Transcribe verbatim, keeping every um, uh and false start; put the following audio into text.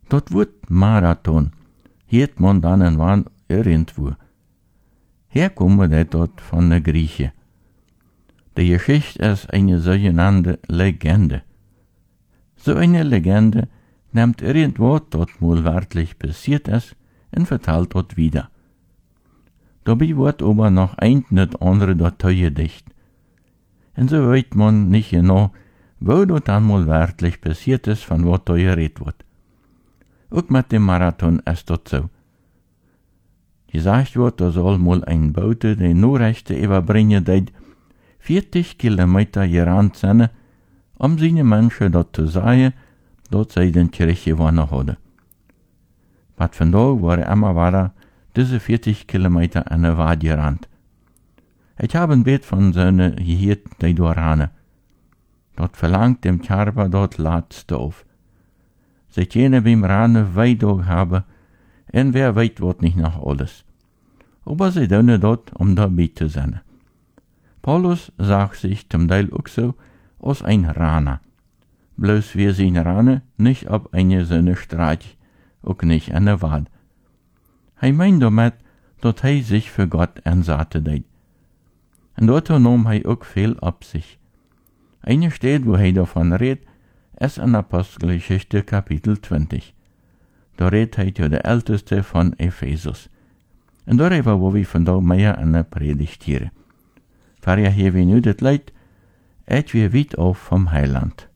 Dat wordt Marathon. Heet man dan en wan irgendwo. Herkommen dat dort von de Griechen. Die Geschichte ist eine sogenannte Legende. So eine Legende nimmt irgendwas, das mal wirklich passiert ist, und vertelt dort wieder. Dabei wird aber noch ein nicht andere dazu gedicht. Und so weiß man nicht genau, wo das dann mal wirklich passiert ist, von was da geredet wird. Auch mit dem Marathon ist das so. Gesagt wird, da soll mal ein Bote die Nachrichten überbringen, die vierzig Kilometer gerannt sind, um seine Menschen dort zu sagen, dass sie den Kirch gewonnen haben. Was von da war immer weiter diese vierzig Kilometer an der Wad gerannt. Ich habe ein Bild von seinen gehört, die da rannen. Dort verlangt dem Körper dort Letzte auf. Sie können beim Rannen weit haben, und wer weiß, was nicht noch alles. Aber sie tun dort, um dabei zu sein. Paulus sagt sich zum Teil auch so als ein Raner. Bloß wir sind Raner nicht ab eine Sonne Streich, auch nicht an der Wad. Er meint damit, dass er sich für Gott einsatte hat. Und dort nahm er auch viel ab sich. Eine Stelle, wo er davon redet, ist in Apostelgeschichte Kapitel zwanzig. Da redet er zu der Älteste von Ephesus. Und darüber, wo wir von da mehr an der Predigt hören. Vorher hier wir nu das Leid, et wir weit auf vom Heiland.